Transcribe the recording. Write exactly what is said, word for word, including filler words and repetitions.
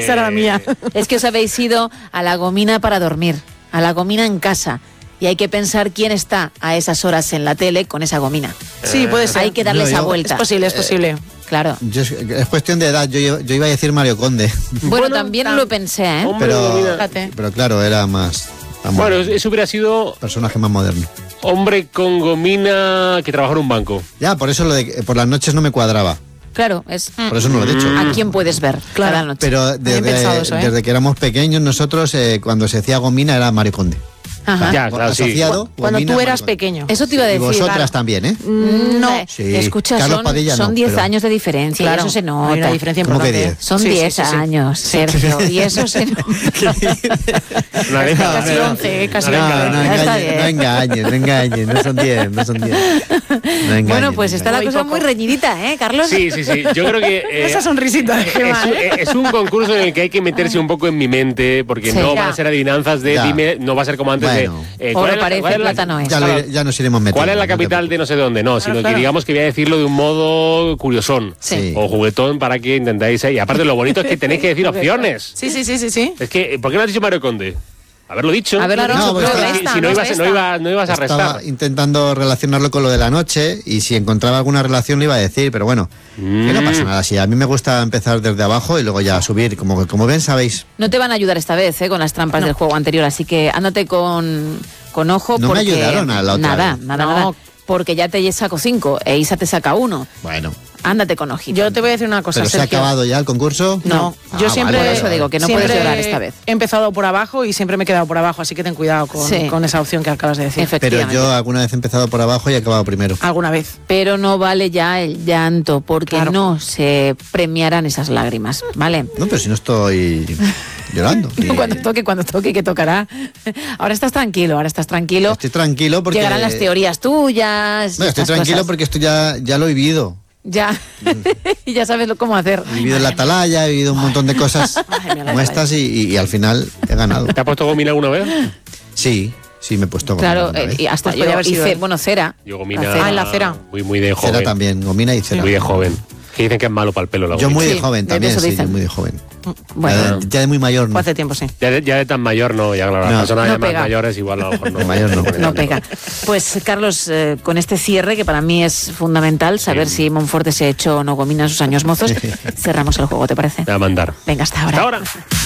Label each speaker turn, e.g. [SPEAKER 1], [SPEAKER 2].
[SPEAKER 1] Esa era la mía.
[SPEAKER 2] Es que os habéis ido a la gomina para dormir, a la gomina en casa. Y hay que pensar quién está a esas horas en la tele con esa gomina.
[SPEAKER 1] Sí, puede ser.
[SPEAKER 2] Hay que darle
[SPEAKER 3] No,
[SPEAKER 2] esa
[SPEAKER 3] yo-
[SPEAKER 2] vuelta.
[SPEAKER 1] Es posible, es posible.
[SPEAKER 2] Eh, claro.
[SPEAKER 3] Yo, es cuestión de edad. Yo, yo iba a decir Mario Conde.
[SPEAKER 2] Bueno,
[SPEAKER 1] Bueno,
[SPEAKER 2] también
[SPEAKER 1] tam-
[SPEAKER 2] lo pensé, ¿eh?
[SPEAKER 4] Hombre,
[SPEAKER 3] Pero,
[SPEAKER 4] gomina.
[SPEAKER 1] Fíjate.
[SPEAKER 3] pero claro, era más... más
[SPEAKER 4] Bueno,
[SPEAKER 3] moderno.
[SPEAKER 4] eso hubiera sido
[SPEAKER 3] Personaje más moderno.
[SPEAKER 4] hombre con gomina que trabaja en un banco.
[SPEAKER 3] Ya, por eso lo de que por las noches no me cuadraba.
[SPEAKER 2] Claro, es
[SPEAKER 3] Por eso no lo he dicho.
[SPEAKER 2] a quién puedes ver
[SPEAKER 1] Claro.
[SPEAKER 2] cada noche.
[SPEAKER 3] Pero
[SPEAKER 1] Bien pensado
[SPEAKER 3] desde,
[SPEAKER 1] eso, ¿eh?
[SPEAKER 3] desde que éramos pequeños, nosotros, eh, cuando se decía gomina, era Mario Conde.
[SPEAKER 2] Ajá.
[SPEAKER 4] Ya, claro, sí.
[SPEAKER 3] Asociado,
[SPEAKER 1] Cuando
[SPEAKER 3] gomina,
[SPEAKER 1] tú eras
[SPEAKER 3] Mario Conde.
[SPEAKER 1] pequeño.
[SPEAKER 2] Eso te iba a
[SPEAKER 3] Y
[SPEAKER 2] decir.
[SPEAKER 3] vosotras
[SPEAKER 2] claro.
[SPEAKER 3] también, ¿eh?
[SPEAKER 2] No,
[SPEAKER 3] Sí.
[SPEAKER 2] escucha,
[SPEAKER 3] Carlos
[SPEAKER 2] son,
[SPEAKER 3] Padilla no,
[SPEAKER 2] son diez
[SPEAKER 3] pero-
[SPEAKER 2] años de diferencia,
[SPEAKER 1] Claro,
[SPEAKER 2] y eso se nota.
[SPEAKER 1] hay una diferencia
[SPEAKER 3] ¿Cómo que
[SPEAKER 1] importante.
[SPEAKER 3] diez?
[SPEAKER 2] Son
[SPEAKER 1] Sí, sí,
[SPEAKER 2] diez
[SPEAKER 1] sí, sí.
[SPEAKER 2] años, Sergio, y eso se nota.
[SPEAKER 4] Una década.
[SPEAKER 1] Casi once, casi
[SPEAKER 3] No,
[SPEAKER 1] once.
[SPEAKER 3] no,
[SPEAKER 2] Ya está
[SPEAKER 3] engañes,
[SPEAKER 2] bien.
[SPEAKER 3] no engañes, no engañes, no son diez, no son diez. No engañes,
[SPEAKER 2] Bueno, pues
[SPEAKER 3] no
[SPEAKER 2] está la
[SPEAKER 3] engañes.
[SPEAKER 2] cosa
[SPEAKER 1] poco.
[SPEAKER 2] muy reñidita, ¿eh, Carlos?
[SPEAKER 4] Sí, sí, sí. Yo creo que... eh,
[SPEAKER 1] Esa sonrisita de
[SPEAKER 4] es,
[SPEAKER 1] Gemma, ¿eh?
[SPEAKER 4] es un concurso en el que hay que meterse un poco en mi mente, porque
[SPEAKER 2] Sí.
[SPEAKER 4] no
[SPEAKER 2] Ya.
[SPEAKER 4] van a ser adivinanzas de
[SPEAKER 3] Ya.
[SPEAKER 4] dime, no va a ser como antes
[SPEAKER 3] Bueno.
[SPEAKER 4] de... eh,
[SPEAKER 2] Oro
[SPEAKER 4] es la-
[SPEAKER 2] parece,
[SPEAKER 4] cuál es la-
[SPEAKER 2] plata no es.
[SPEAKER 3] Ya, lo
[SPEAKER 4] Claro.
[SPEAKER 3] iré- ya nos iremos metiendo.
[SPEAKER 4] ¿Cuál es la
[SPEAKER 3] no te
[SPEAKER 4] capital de
[SPEAKER 3] preocupes.
[SPEAKER 4] no sé dónde? No, sino
[SPEAKER 1] claro.
[SPEAKER 4] que digamos que voy a decirlo de un modo curiosón.
[SPEAKER 3] Sí.
[SPEAKER 4] O juguetón para que intentáis... Y aparte lo bonito es que tenéis que decir opciones.
[SPEAKER 1] Sí, sí, sí, sí, sí.
[SPEAKER 4] Es que, ¿por qué no has dicho Mario Conde? Haberlo dicho.
[SPEAKER 2] Haberlo
[SPEAKER 3] No,
[SPEAKER 2] dicho,
[SPEAKER 3] pues
[SPEAKER 2] pero
[SPEAKER 3] está-
[SPEAKER 4] si,
[SPEAKER 2] resta,
[SPEAKER 4] si no,
[SPEAKER 2] no
[SPEAKER 4] ibas,
[SPEAKER 2] resta.
[SPEAKER 4] no, iba- no ibas a
[SPEAKER 3] Estaba
[SPEAKER 4] restar.
[SPEAKER 3] intentando relacionarlo con lo de la noche y si encontraba alguna relación lo iba a decir, pero bueno, que no
[SPEAKER 4] Mm.
[SPEAKER 3] pasa nada. Sí, a mí me gusta empezar desde abajo y luego ya subir. Como, como ven, sabéis,
[SPEAKER 2] No te van a ayudar esta vez, ¿eh? Con las trampas del juego anterior, así que ándate con, con ojo.
[SPEAKER 3] No me
[SPEAKER 2] porque
[SPEAKER 3] ayudaron a la otra
[SPEAKER 2] Nada,
[SPEAKER 3] vez.
[SPEAKER 2] nada,
[SPEAKER 1] No.
[SPEAKER 2] nada. Porque ya te saco cinco e Isa te saca uno.
[SPEAKER 3] bueno.
[SPEAKER 2] Ándate con ojito.
[SPEAKER 1] Yo te voy a decir una cosa,
[SPEAKER 3] ¿Pero se ha
[SPEAKER 1] Sergio.
[SPEAKER 3] acabado ya el concurso?
[SPEAKER 1] No,
[SPEAKER 3] Ah,
[SPEAKER 1] yo siempre,
[SPEAKER 3] vale,
[SPEAKER 2] Por eso
[SPEAKER 3] vale,
[SPEAKER 2] digo que no
[SPEAKER 1] siempre
[SPEAKER 2] puedes llorar esta vez.
[SPEAKER 1] He empezado por abajo y siempre me he quedado por abajo, así que ten cuidado con,
[SPEAKER 2] Sí.
[SPEAKER 1] con esa opción que acabas de decir.
[SPEAKER 3] Pero
[SPEAKER 2] Efectivamente.
[SPEAKER 3] yo alguna vez he empezado por abajo y he acabado primero.
[SPEAKER 1] Alguna vez.
[SPEAKER 2] Pero no vale ya el llanto, porque
[SPEAKER 1] Claro.
[SPEAKER 2] no se premiarán esas lágrimas, ¿vale?
[SPEAKER 3] No, pero si no estoy llorando. Y-
[SPEAKER 2] Cuando toque, cuando toque, que tocará. Ahora estás tranquilo, ahora estás tranquilo.
[SPEAKER 3] Estoy tranquilo porque...
[SPEAKER 2] Llegarán las teorías tuyas.
[SPEAKER 3] Bueno, estoy
[SPEAKER 2] estas
[SPEAKER 3] tranquilo
[SPEAKER 2] cosas.
[SPEAKER 3] porque esto ya, ya lo he vivido.
[SPEAKER 2] Ya. y ya sabes lo- cómo hacer.
[SPEAKER 3] He vivido en la atalaya, he vivido un montón de cosas
[SPEAKER 1] Ay, mira la
[SPEAKER 3] como estas y, y- y al final he ganado.
[SPEAKER 4] ¿Te has puesto gomina alguna vez?
[SPEAKER 3] Sí, sí, me he puesto gomina
[SPEAKER 2] Claro,
[SPEAKER 3] alguna
[SPEAKER 2] eh,
[SPEAKER 3] vez.
[SPEAKER 2] y hasta
[SPEAKER 1] Pues
[SPEAKER 2] yo
[SPEAKER 1] podría haber sido
[SPEAKER 2] hice,
[SPEAKER 1] él.
[SPEAKER 2] bueno, cera.
[SPEAKER 4] Yo gomina...
[SPEAKER 2] La cera.
[SPEAKER 1] Ah, en la cera.
[SPEAKER 4] Muy, muy de joven.
[SPEAKER 3] Cera también, gomina y cera.
[SPEAKER 4] Muy de joven. Que dicen que es malo para el pelo la
[SPEAKER 3] Yo
[SPEAKER 4] gomina.
[SPEAKER 3] muy de
[SPEAKER 2] Sí,
[SPEAKER 3] joven
[SPEAKER 2] de
[SPEAKER 3] también,
[SPEAKER 2] eso
[SPEAKER 3] sí,
[SPEAKER 2] dicen.
[SPEAKER 3] yo muy de joven.
[SPEAKER 2] Bueno,
[SPEAKER 3] ya, de, ya de muy mayor no.
[SPEAKER 1] Fue hace tiempo, sí.
[SPEAKER 4] Ya de, ya de tan mayor no, ya claro, las
[SPEAKER 3] No.
[SPEAKER 4] personas
[SPEAKER 2] No
[SPEAKER 4] ya más
[SPEAKER 2] pega.
[SPEAKER 4] mayores igual a lo mejor no.
[SPEAKER 3] De mayor no.
[SPEAKER 2] no pega. Pues Carlos, eh, con este cierre, que para mí es fundamental, saber si Monforte se ha hecho o no gomina en sus años mozos, cerramos el juego, ¿te parece?
[SPEAKER 4] Me va a mandar.
[SPEAKER 2] Venga, hasta ahora.
[SPEAKER 4] Hasta ahora.